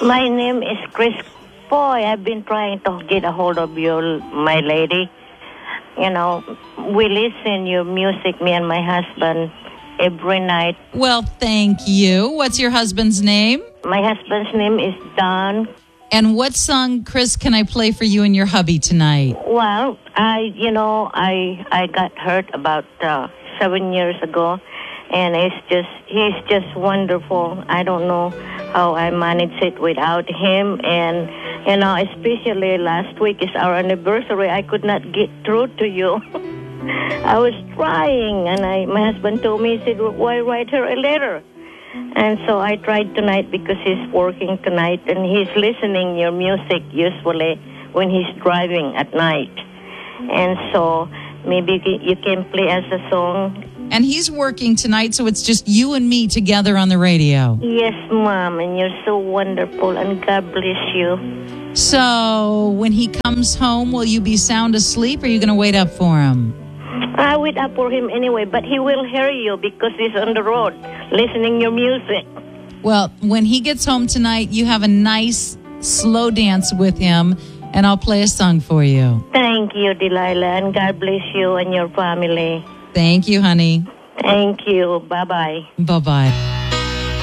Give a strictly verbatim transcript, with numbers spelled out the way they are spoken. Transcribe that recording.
My name is Chris. Boy, I've been trying to get a hold of you, my lady. You know, we listen your music, me and my husband, every night. Well, thank you. What's your husband's name? My husband's name is Don. And what song, Chris, can I play for you and your hubby tonight? Well, I, you know, I I got hurt about uh, seven years ago, and it's just he's just wonderful. I don't know how I managed it without him, and you know, especially last week is our anniversary. I could not get through to you. I was trying, and I my husband told me, he said, "Why write her a letter?" And so I tried tonight because he's working tonight, and he's listening your music usually when he's driving at night. And so maybe you can play us a song. And he's working tonight, so it's just you and me together on the radio. Yes, Mom, and you're so wonderful, and God bless you. So when he comes home, will you be sound asleep, or are you going to wait up for him? I wait up for him anyway, but he will hear you because he's on the road listening your music. Well, when he gets home tonight, you have a nice slow dance with him, and I'll play a song for you. Thank you, Delilah, and God bless you and your family. Thank you, honey. Thank you. Bye-bye. Bye-bye.